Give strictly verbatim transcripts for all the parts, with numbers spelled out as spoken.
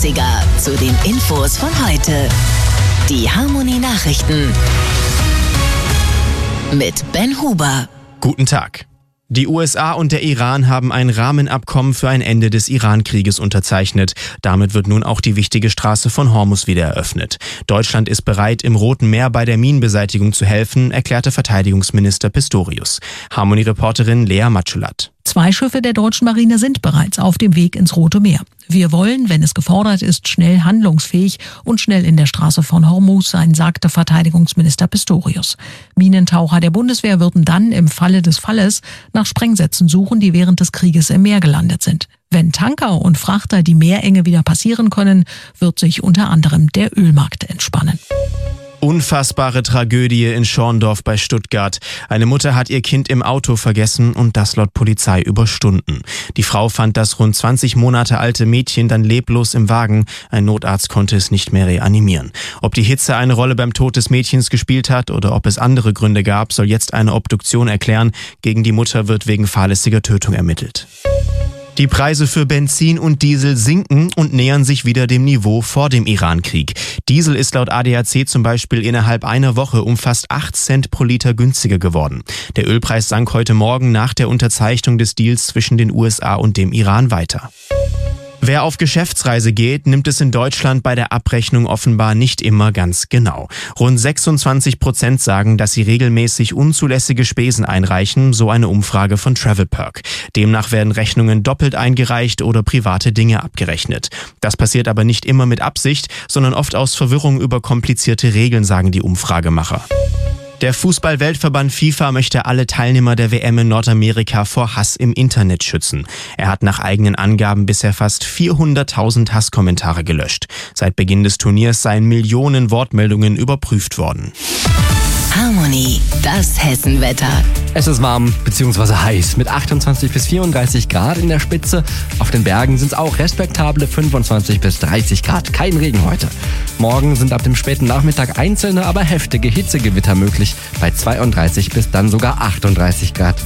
achtziger zu den Infos von heute. Die Harmony Nachrichten mit Ben Huber. Guten Tag. Die U S A und der Iran haben ein Rahmenabkommen für ein Ende des Iran-Krieges unterzeichnet. Damit wird nun auch die wichtige Straße von Hormuz wieder eröffnet. Deutschland ist bereit, im Roten Meer bei der Minenbeseitigung zu helfen, erklärte Verteidigungsminister Pistorius. Harmony-Reporterin Lea Matschulat. Zwei Schiffe der deutschen Marine sind bereits auf dem Weg ins Rote Meer. Wir wollen, wenn es gefordert ist, schnell handlungsfähig und schnell in der Straße von Hormuz sein, sagte Verteidigungsminister Pistorius. Minentaucher der Bundeswehr würden dann im Falle des Falles nach Sprengsätzen suchen, die während des Krieges im Meer gelandet sind. Wenn Tanker und Frachter die Meerenge wieder passieren können, wird sich unter anderem der Ölmarkt entspannen. Unfassbare Tragödie in Schorndorf bei Stuttgart. Eine Mutter hat ihr Kind im Auto vergessen und das laut Polizei über Stunden. Die Frau fand das rund zwanzig Monate alte Mädchen dann leblos im Wagen. Ein Notarzt konnte es nicht mehr reanimieren. Ob die Hitze eine Rolle beim Tod des Mädchens gespielt hat oder ob es andere Gründe gab, soll jetzt eine Obduktion erklären. Gegen die Mutter wird wegen fahrlässiger Tötung ermittelt. Die Preise für Benzin und Diesel sinken und nähern sich wieder dem Niveau vor dem Iran-Krieg. Diesel ist laut A D A C zum Beispiel innerhalb einer Woche um fast acht Cent pro Liter günstiger geworden. Der Ölpreis sank heute Morgen nach der Unterzeichnung des Deals zwischen den U S A und dem Iran weiter. Wer auf Geschäftsreise geht, nimmt es in Deutschland bei der Abrechnung offenbar nicht immer ganz genau. Rund sechsundzwanzig Prozent sagen, dass sie regelmäßig unzulässige Spesen einreichen, so eine Umfrage von TravelPerk. Demnach werden Rechnungen doppelt eingereicht oder private Dinge abgerechnet. Das passiert aber nicht immer mit Absicht, sondern oft aus Verwirrung über komplizierte Regeln, sagen die Umfragemacher. Der Fußball-Weltverband FIFA möchte alle Teilnehmer der W M in Nordamerika vor Hass im Internet schützen. Er hat nach eigenen Angaben bisher fast vierhunderttausend Hasskommentare gelöscht. Seit Beginn des Turniers seien Millionen Wortmeldungen überprüft worden. Harmony, das Hessenwetter. Es ist warm bzw. heiß mit achtundzwanzig bis vierunddreißig Grad in der Spitze. Auf den Bergen sind es auch respektable fünfundzwanzig bis dreißig Grad. Kein Regen heute. Morgen sind ab dem späten Nachmittag einzelne, aber heftige Hitzegewitter möglich bei zweiunddreißig bis dann sogar achtunddreißig Grad.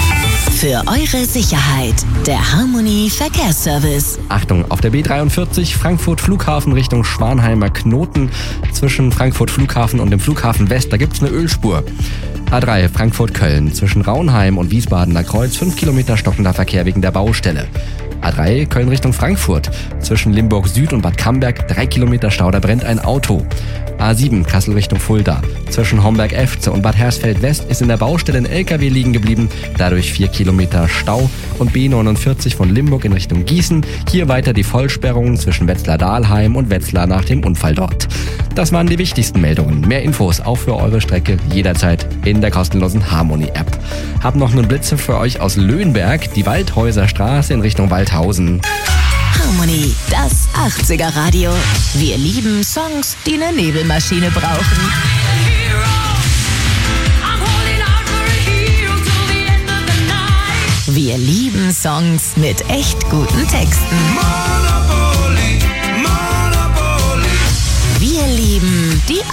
Für eure Sicherheit, der Harmony Verkehrsservice. Achtung, auf der B dreiundvierzig Frankfurt Flughafen Richtung Schwanheimer Knoten. Zwischen Frankfurt Flughafen und dem Flughafen West, da gibt's eine Ölspur. A drei Frankfurt-Köln zwischen Raunheim und Wiesbadener Kreuz, fünf Kilometer stockender Verkehr wegen der Baustelle. A drei Köln Richtung Frankfurt zwischen Limburg Süd und Bad Camberg, drei Kilometer Stau, da brennt ein Auto. A sieben Kassel Richtung Fulda zwischen Homberg-Efze und Bad Hersfeld West ist in der Baustelle ein L K W liegen geblieben, dadurch vier Kilometer Stau. Und B neunundvierzig von Limburg in Richtung Gießen, hier weiter die Vollsperrungen zwischen Wetzlar-Dahlheim und Wetzlar nach dem Unfall dort. Das waren die wichtigsten Meldungen. Mehr Infos auch für eure Strecke jederzeit in der kostenlosen Harmony-App. Hab noch einen Blitze für euch aus Löhnberg, die Waldhäuser Straße in Richtung Waldhausen. Harmony, das achtziger Radio. Wir lieben Songs, die eine Nebelmaschine brauchen. Wir lieben Songs mit echt guten Texten. Wir lieben die